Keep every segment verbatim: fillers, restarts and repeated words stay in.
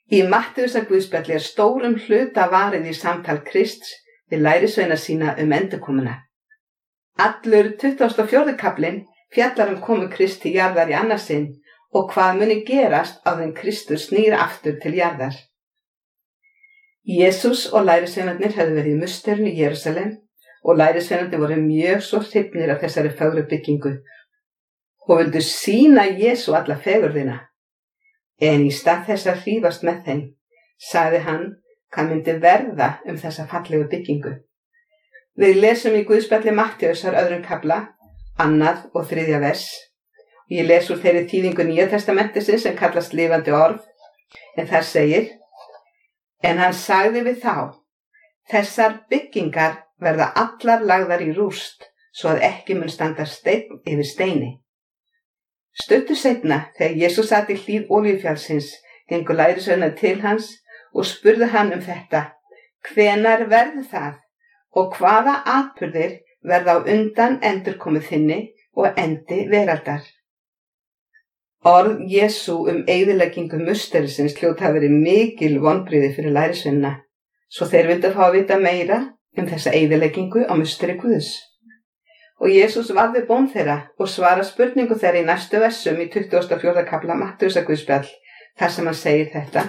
Í Mattheusar guðspjalli er stórum hluta varið í samtal Krists við lærisveina sína um endurkomuna. Allur tuttugasti og fjórði kaflinn fjallar um komu Krists til jarðar í annað sinn og hvað muni gerast áður en Kristur snýr aftur til jarðar. Jesús og lærisveinarnir hefðu verið í musterinu í Jerúsalem og lærisveinarnir voru mjög svo hrifnir af þessari fögru byggingu og vildu sýna Jesú alla fegurðina. En í stað þess að hrífast með þeim, sagði hann hvað myndi verða um þessa fallegu byggingu. Við lesum í guðspjalli Mattheusar öðrum kafla, annað og þriðja vers. Ég les úr þeirri þýðingu Nýja testamentisins sem kallast lifandi orð, en þar segir: En hann sagði við þá, þessar byggingar verða allar lagðar í rúst, svo að ekki mun standa steinn yfir steini. Stuttu seinna, þegar Jesús sat í hlíð Olíufjallsins, gengu lærisveinar til hans og spurðu hann um þetta: Hvenær verður það og hvaða atburðir verða á undan endurkomu þinni og endi veraldar? Orð Jesú um eyðileggingu musterisins hljóta hafa verið mikil vonbrigði fyrir lærisveinana, svo þeir vildu fá að vita meira um þessa eyðileggingu á musteri Guðs. Og Jesús varði bón þeirra og svara spurningu þeirra í næstu versum í tuttugasta og fjórða kafla Mattheusar guðspjall, þar sem hann segir þetta: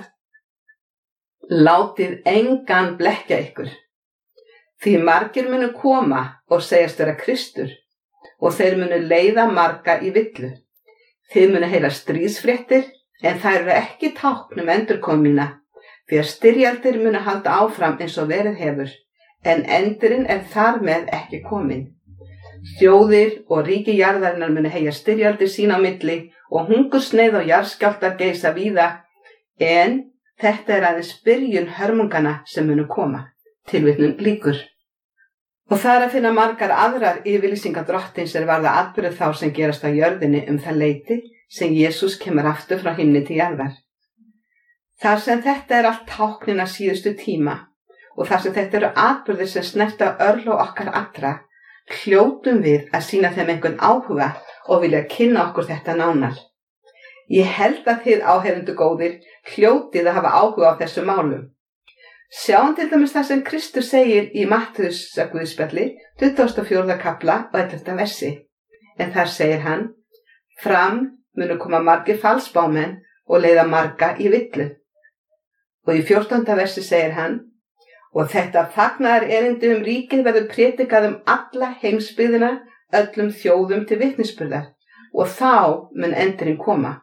Látið engan blekkja ykkur, því margir munu koma og segjast vera Kristur og þeir munu leiða marga í villu. Þið munu heyra stríðsfréttir, en þær eru ekki tákn um endurkomu mína, því að styrjaldir munu halda áfram eins og verið hefur, en endurinn er þar með ekki kominn. Þjóðir og ríki jarðarinnar munu heyja styrjaldir sín á milli og hungursneyð og jarðskjálftar geisa víða, en þetta er aðeins byrjun hörmungana sem munu koma. Tilvitnun lýkur. Og það er að finna margar aðrar yfirlýsingar drottins er varða atburði þá sem gerast á jörðinni um það leyti sem Jesús kemur aftur frá himni til jarðar. Þar sem þetta er allt táknin að síðustu tíma og þar sem þetta eru atburðir sem snerta örlög okkar allra, hljótum við að sýna þeim einhvern áhuga og vilja kynna okkur þetta nánar. Ég held að þið áheyrendur góðir hljótið að hafa áhuga á þessu málum. Sjáum til dæmis það sem Kristur segir í Mattheusar guðspjalli, tuttugasta og fjórða kafla og ellefta versi. En þar segir hann: Fram munu koma margir falsbámenn og leiða marga í villu. Og í fjórtánda versi segir hann: Og þetta fagnaðar erindi um ríkið verður prédikað um alla heimsbyggðina, öllum þjóðum til vitnisburðar, og þá mun endurinn koma.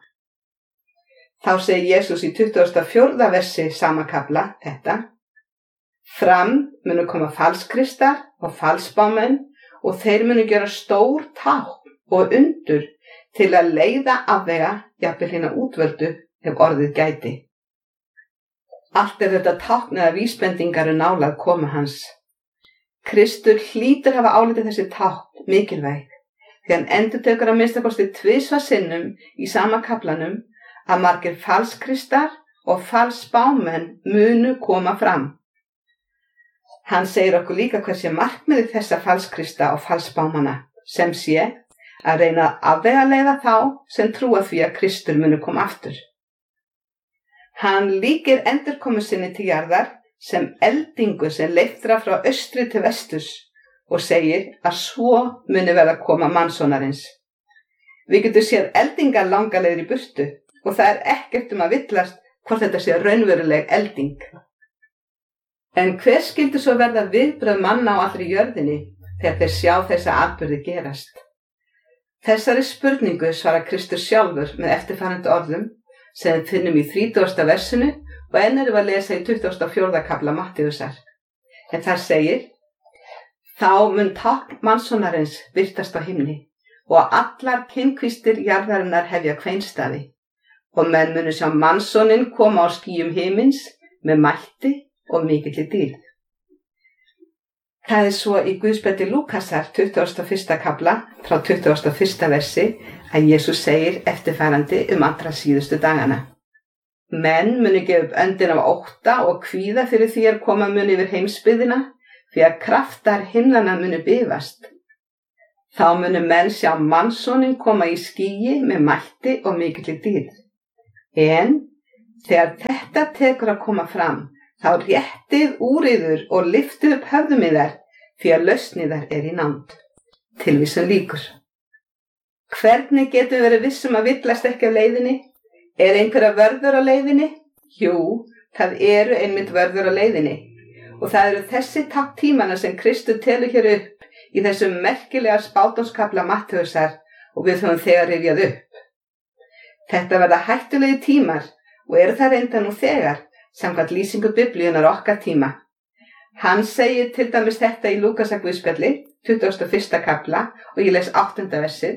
Þá segir Jesús í tuttugasta og fjórða versi sama kafla þetta: Fram munu koma falskristar og falsbámenn og þeir munu gera stór tákn og undur til að leiða afvega jafnvel hina útvöldu ef orðið gæti. Allt er þetta tákn eða vísbendingar um nálað komu hans. Kristur hlýtur hafa álitið þessi tákn mikilvæg, því hann endurtekur að minnsta kosti tvisvar sinnum í sama kaflanum að margir falskristar og falsbámenn munu koma fram. Hann segir okkur líka hversi markmiðið þessa falskrista og falsbámanna, sem sé að reyna að afvegaleiða þá sem trúa því að Kristur munu koma aftur. Hann líkir endurkomu sinni til jarðar sem eldingu sem leiftra frá austri til vesturs og segir að svo muni verða að koma mannsonarins. Við getum séð eldingar langa leiðir í burtu og það er ekkert um að villast hvort þetta sé raunveruleg elding. En hver skyldi svo verða viðbrögð manna á allri jörðinni þegar þeir sjá þessa atburði gerast? Þessari spurningu svarar Kristur sjálfur með eftirfarandi orðum sem við finnum í þrítugasta versinu og enn erum við að lesa í tuttugasta og fjórða kafla Mattheusar. En þar segir: Þá mun tákn mannsonarins birtast á himni og allar kynkvístir jarðarinnar hefja kveinstafi og menn munu sjá mannsonin koma á skýjum himins með mætti og mikilli dýrð. Það er svo í guðspjalli Lúkasar tuttugasta og fyrsta kafla frá tuttugasta og fyrsta versi að Jesús segir eftirfarandi um allra síðustu dagana: Menn munu gefa upp öndin af ótta og kvíða fyrir því að koma muni yfir heimsbyggðina, því að kraftar himnanna munu bifast. Þá munu menn sjá mannssonin koma í skýi með mætti og mikilli dýrð. En Þegar þetta tekur að koma fram, þá réttið úr og lyftið upp höfðum yðar, því að lausn yðar er í nánd. Tilvísun lýkur. Hvernig getum við verið vissum að villast ekki á leiðinni? Er einhverja vörður á leiðinni? Jú, það eru einmitt vörður á leiðinni. Og það eru þessi tákn tímana sem Kristur telur hér upp í þessum merkilega spádómskafla Mattheusar og við höfum þegar rifjað upp. Þetta verða hættulegi tímar og eru það reynda nú þegar, samkvæmt lýsingu Biblíunar okkar tíma. Hann segir til dæmis þetta í Lúkasarguðspjalli, tuttugasta og fyrsta kafla, og ég les áttunda versið.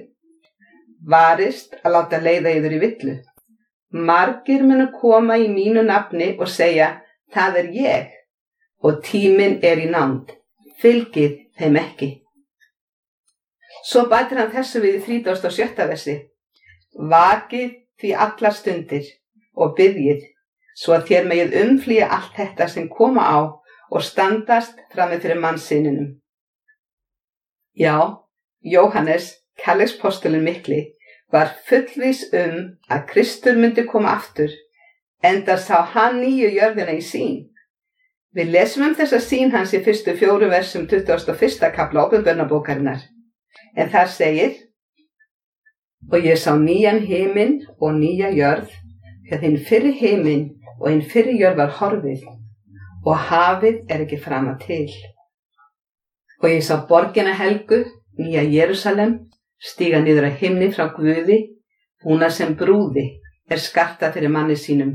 Varist að láta leiða yður í villu. Margir munu koma í mínu nafni og segja, það er ég, og tíminn er í nánd. Fylgið þeim ekki. Svo bætir hann þessu við í þrítugasta og sjötta versi. Vakið því allar stundir og biðjið, svo að þér megið umflýja allt þetta sem koma á og standast frammi fyrir mannssyninum. Já, Jóhannes, kærleikspostulinn mikli, var fullvís um að Kristur myndi koma aftur, enda sá hann nýju jörðina í sýn. Við lesum um þessa sýn hans í fyrstu fjórum versum tuttugasta og fyrsta kafla Ábyrgðarbókarinnar. En þar segir, og ég sá nýjan himinn og nýja jörð, þegar hinn fyrri himinn og hinn fyrri jörð var horfið, og hafið er ekki framar til. Og ég sá borgina helgu, nýja Jerúsalem, stíga niður að himni frá Guði, búna sem brúði er skartað fyrir manni sínum.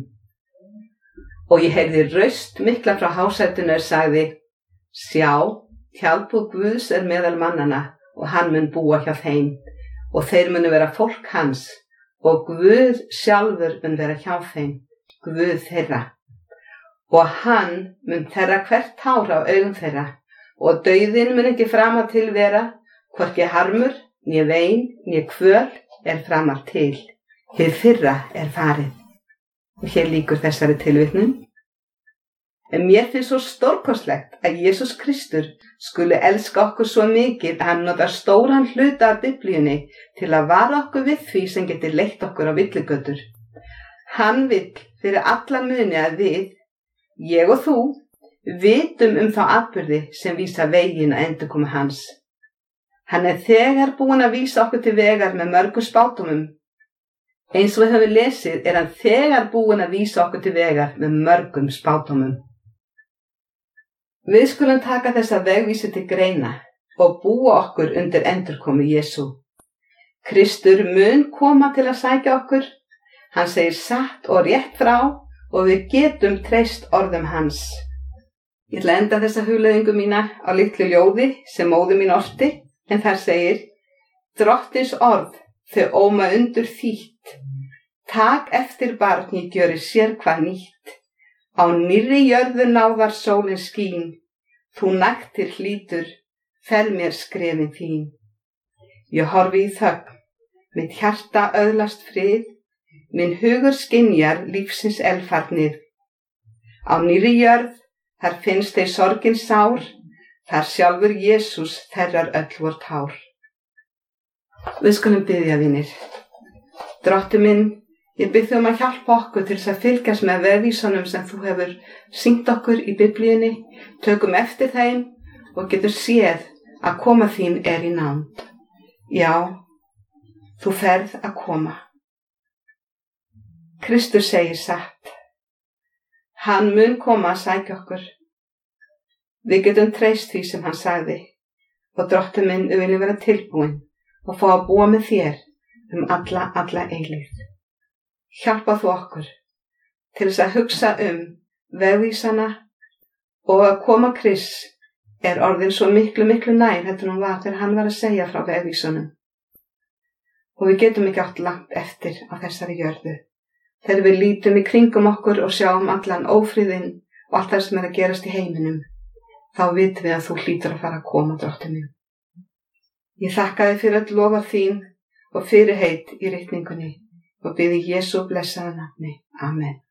Og ég heyrði raust mikla frá hásætinu er sagði, sjá, tjaldbúð Guðs er meðal mannana og hann mun búa hjá þeim og þeir munu vera fólk hans og Guð sjálfur mun vera hjá þeim, Guð þeirra. Og hann mun þerra hvert tár á augum þeirra og dauðinn mun ekki framar til vera, hvorki harmur, né vein, né kvöl er framar til. Hið fyrra er farið. Og hér lýkur þessari tilvitnun. En mér finnst svo stórkostlegt að Jesús Kristur skuli elska okkur svo mikið að hann notar stóran hluta af Biblíunni til að vara okkur við því sem getur leitt okkur á villigötur. Hann vill fyrir alla muni að við, ég og þú, vitum um þá atburði sem vísa veginn að endurkomu hans. Hann er þegar búinn að vísa okkur til vegar með mörgum spádómum. Eins og við höfum lesið er hann þegar búinn að vísa okkur til vegar með mörgum spádómum. Við skulum taka þessa vegvísi til greina og búa okkur undir endurkomu Jesú. Kristur mun koma til að sækja okkur. Hann segir satt og rétt frá og við getum treyst orðum hans. Ég ætla að enda þessa hugleiðingu mína á litlu ljóði sem móðir mín orti, en þar segir, Drottins orð þau óma undur þýtt. Tak eftir barn ég gjöri sér hvað nýtt. Á nýrri jörðu náðar sólin skín. Þú naktir hlýtur, fel mér skrefin þín. Ég horfi í þögn, mitt hjarta öðlast frið, minn hugur skynjar lífsins elfarnið. Á nýrri jörð, þar finnst þeir sorgin sár, þar sjálfur Jesús þerrar öll vor tár. Við skulum biðja, vinir. Drottinn minn, ég bið þig um að hjálpa okkur til þess að fylgjast með vegvísunum sem þú hefur sýnt okkur í Biblíunni, tökum eftir þeim og getur séð að koma þín er í nánd. Já, þú ferð að koma. Kristur segir satt. Hann mun koma að sækja okkur. Við getum treyst því sem hann sagði og Drottinn minn, við viljum vera tilbúin og fá að búa með þér um alla, alla eilífð. Hjálpa þú okkur til þess að hugsa um vegvísana og að koma Krists er orðin svo miklu, miklu nær heldur hún var þegar hann var að segja frá vegvísunum. Og við getum ekki átt langt eftir á þessari jörðu. Þegar við lítum í kringum okkur og sjáum allan ófriðinn og allt það sem er að gerast í heiminum, þá vitum við að þú hlýtur að fara að koma, Drottinn minn. Ég þakka þig fyrir öll lofar þín og fyrirheit í ritningunni og biði Jesú blessaða nafni. Amen.